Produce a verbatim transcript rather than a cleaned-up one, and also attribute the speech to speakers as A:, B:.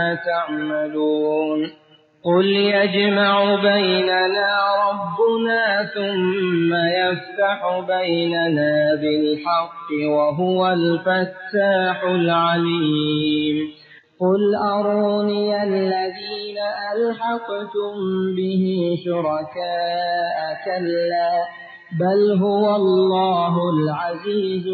A: تعملون قل يجمع بيننا ربنا ثم يفتح بيننا بالحق وهو الفتاح العليم قل أروني الذين ألحقتم به شركاء كلا بل هو الله العزيز